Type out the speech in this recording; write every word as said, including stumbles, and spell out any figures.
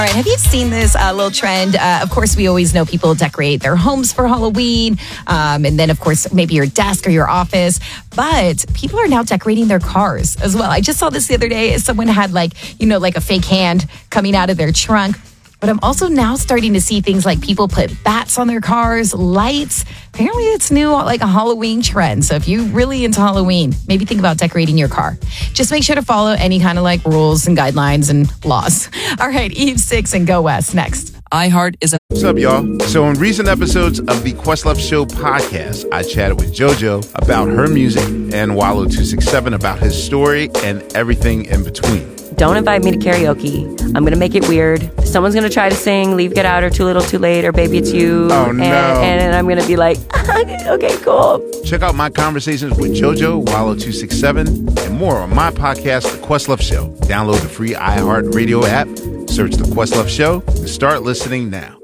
All right, have you seen this uh, little trend? Uh, of course, we always know people decorate their homes for Halloween. Um, and then, of course, maybe your desk or your office. But people are now decorating their cars as well. I just saw this the other day. Someone had like, you know, like a fake hand coming out of their trunk. But I'm also now starting to see things like people put bats on their cars, lights. Apparently it's new, like a Halloween trend. So if you're really into Halloween, maybe think about decorating your car. Just make sure to follow any kind of like rules and guidelines and laws. All right, Eve six and Go West next. iHeart is a... What's up, y'all? So in recent episodes of the Questlove Show podcast, I chatted with JoJo about her music and Wallow two six seven about his story and everything in between. Don't invite me to karaoke. I'm going to make it weird. Someone's going to try to sing Leave, Get Out, or Too Little, Too Late, or Baby It's You. Oh, and, no. And I'm going to be like, okay, cool. Check out my conversations with JoJo, Wallow two six seven, and more on my podcast, The Questlove Show. Download the free iHeartRadio app, search The Questlove Show, and start listening now.